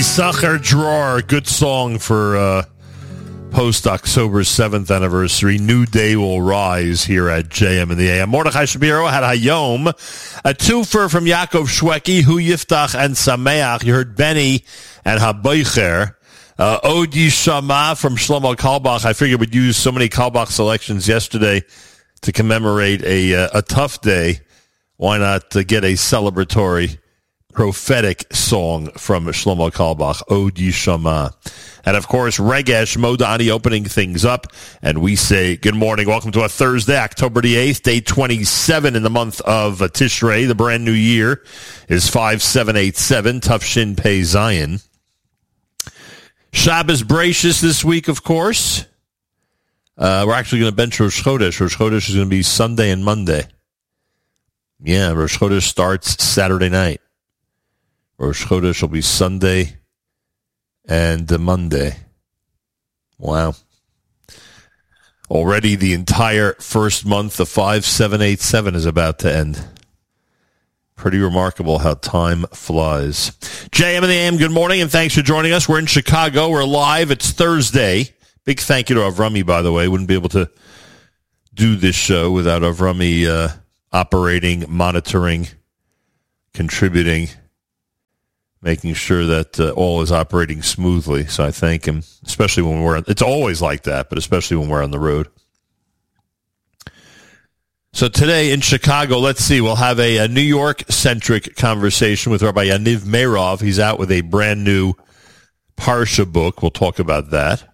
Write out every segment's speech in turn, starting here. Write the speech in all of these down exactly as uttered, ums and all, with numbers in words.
Yisachar Dror, good song for uh, post-October seventh anniversary. New day will rise here at J M in the A M. Mordechai Shapiro had Hayom, a twofer from Yaakov Shweki, Hu Yiftach and Sameach. You heard Benny and Haboicher. Uh, Odi Shama from Shlomo Kalbach. I figured we'd use so many Kalbach selections yesterday to commemorate a, uh, a tough day. Why not uh, get a celebratory prophetic song from Shlomo Kalbach, Od Yishama. And, of course, Regesh Modani opening things up. And we say good morning. Welcome to a Thursday, October the eighth, day twenty-seven in the month of uh, Tishrei. The brand new year is five seven eight seven, Tufshin Pei Zion. Shabbos Bracious this week, of course. Uh, we're actually going to bench Rosh Chodesh. Rosh Chodesh is going to be Sunday and Monday. Yeah, Rosh Chodesh starts Saturday night. Rosh Chodesh will be Sunday and Monday. Wow. Already the entire first month of five seven eight seven is about to end. Pretty remarkable how time flies. J M and the A M, good morning, and thanks for joining us. We're in Chicago. We're live. It's Thursday. Big thank you to Avrami, by the way. Wouldn't be able to do this show without Avrami uh, operating, monitoring, contributing, making sure that uh, all is operating smoothly. So I thank him, especially when we're, it's always like that, but especially when we're on the road. So today in Chicago, let's see, we'll have a, a New York-centric conversation with Rabbi Yaniv Meirov. He's out with a brand new Parsha book. We'll talk about that.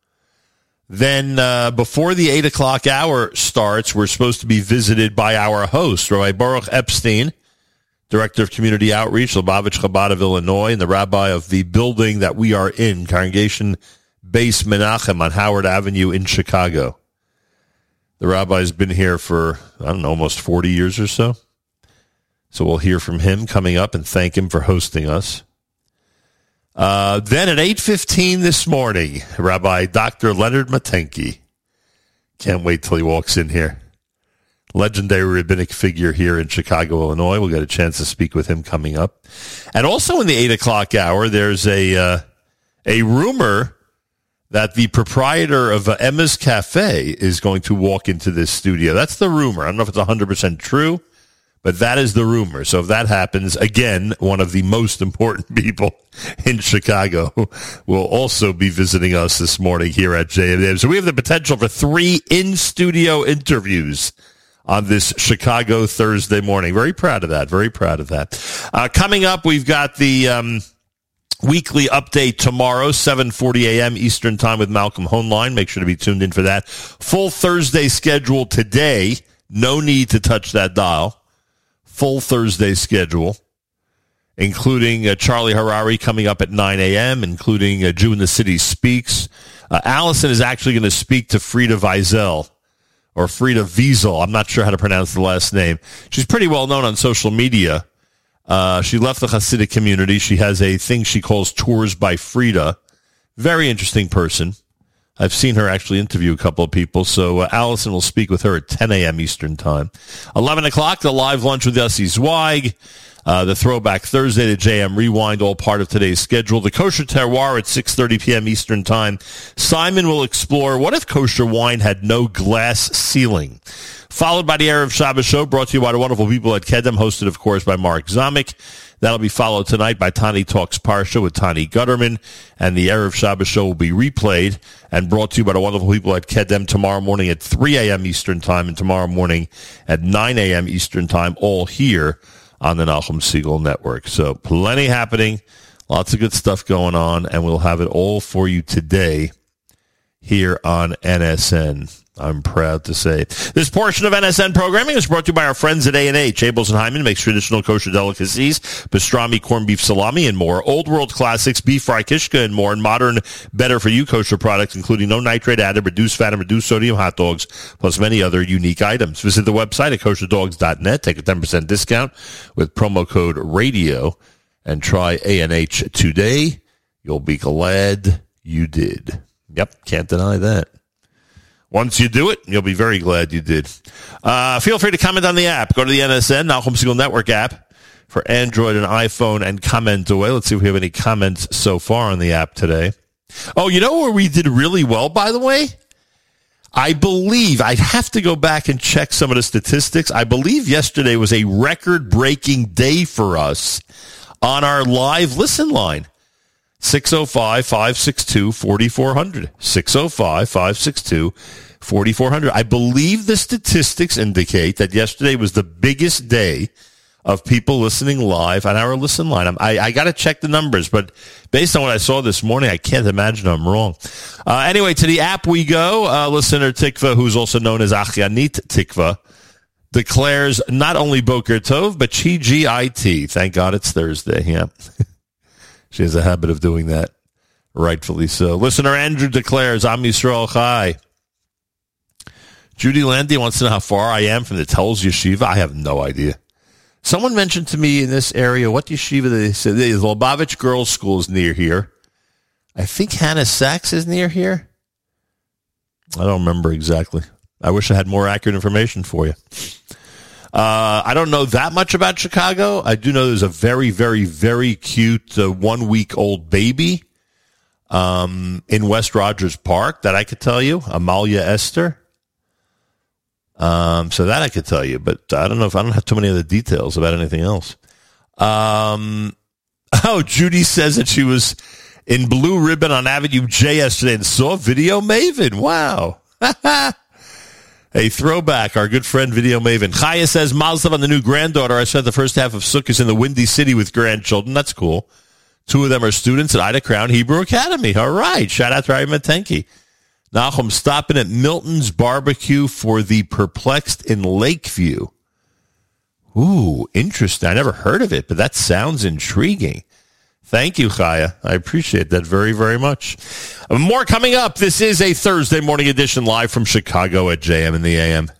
Then uh, before the eight o'clock hour starts, we're supposed to be visited by our host, Rabbi Baruch Epstein, Director of Community Outreach, Lubavitch Chabad of Illinois, and the rabbi of the building that we are in, Congregation Beis Menachem on Howard Avenue in Chicago. The rabbi's been here for, I don't know, almost forty years or so. So we'll hear from him coming up and thank him for hosting us. Uh, then at eight fifteen this morning, Rabbi Doctor Leonard Matenki. Can't wait till he walks in here. Legendary rabbinic figure here in Chicago, Illinois. We'll get a chance to speak with him coming up. And also in the eight o'clock hour, there's a uh, a rumor that the proprietor of uh, Emma's Cafe is going to walk into this studio. That's the rumor. I don't know if it's one hundred percent true, but that is the rumor. So if that happens, again, one of the most important people in Chicago will also be visiting us this morning here at J M. So we have the potential for three in-studio interviews on this Chicago Thursday morning. Very proud of that. Very proud of that. Uh, coming up, we've got the um, weekly update tomorrow, seven forty a.m. Eastern Time with Malcolm Hoenlein. Make sure to be tuned in for that. Full Thursday schedule today. No need to touch that dial. Full Thursday schedule, including uh, Charlie Harari coming up at nine a.m., including uh, Jew in the City Speaks. Uh, Allison is actually going to speak to Frida Wiesel. Or Frida Wiesel. I'm not sure how to pronounce the last name. She's pretty well known on social media. Uh, she left the Hasidic community. She has a thing she calls Tours by Frida. Very interesting person. I've seen her actually interview a couple of people. So uh, Allison will speak with her at ten a.m. Eastern Time. eleven o'clock, the live lunch with Yossi Zweig. Uh, the Throwback Thursday, the J M Rewind, all part of today's schedule. The Kosher Terroir at six thirty p.m. Eastern Time. Simon will explore what if kosher wine had no glass ceiling. Followed by the Erev Shabbos show, brought to you by the wonderful people at Kedem, hosted, of course, by Mark Zamek. That'll be followed tonight by Tani Talks Parsha with Tani Gutterman. And the Erev Shabbos show will be replayed and brought to you by the wonderful people at Kedem tomorrow morning at three a.m. Eastern Time and tomorrow morning at nine a.m. Eastern Time, all here on the Nachum Segal Network. So plenty happening, lots of good stuff going on, and we'll have it all for you today here on N S N. I'm proud to say. This portion of N S N programming is brought to you by our friends at A and H. Abels and Hyman makes traditional kosher delicacies, pastrami, corned beef, salami, and more. Old world classics, beef fry, kishka, and more. And modern, better-for-you kosher products, including no nitrate added, reduced fat, and reduced sodium hot dogs, plus many other unique items. Visit the website at kosher dogs dot net. Take a ten percent discount with promo code RADIO and try A and H today. You'll be glad you did. Yep, can't deny that. Once you do it, you'll be very glad you did. Uh, feel free to comment on the app. Go to the N S N, Nachum Segal Network app. for Android and iPhone, and comment away. Let's see if we have any comments so far on the app today. Oh, you know where we did really well, by the way? I believe, I'd have to go back and check some of the statistics. I believe yesterday was a record-breaking day for us on our live listen line. six oh five, five six two, four four zero zero. six oh five, five six two, four four zero zero. I believe the statistics indicate that yesterday was the biggest day of people listening live on our listen line. I, I got to check the numbers, but based on what I saw this morning, I can't imagine I'm wrong. Uh, anyway, to the app we go. Uh, listener Tikva, who's also known as Achyanit Tikva, declares not only Boker Tov, but Chi G I T. Thank God it's Thursday. Yeah. She has a habit of doing that, rightfully so. Listener Andrew declares, Am Yisrael Chai. Judy Landy wants to know how far I am from the Telz Yeshiva. I have no idea. Someone mentioned to me in this area, what yeshiva they said, the Lubavitch Girls' School is near here. I think Hannah Sachs is near here. I don't remember exactly. I wish I had more accurate information for you. Uh, I don't know that much about Chicago. I do know there's a very, very, very cute uh, one-week-old baby um, in West Rogers Park that I could tell you, Amalia Esther. Um, so that I could tell you, but I don't know if I don't have too many other details about anything else. Um, oh, Judy says that she was in Blue Ribbon on Avenue J yesterday and saw Video Maven. Wow. A throwback, our good friend Video Maven. Chaya says, Mazel on the new granddaughter. I spent the first half of Sukkot in the Windy City with grandchildren. That's cool. Two of them are students at Ida Crown Hebrew Academy. All right. Shout out to Ryan Matenki. Nachum stopping at Milton's Barbecue for the Perplexed in Lakeview. Ooh, interesting. I never heard of it, but that sounds intriguing. Thank you, Chaya. I appreciate that very, very much. More coming up. This is a Thursday morning edition live from Chicago at J M in the A M.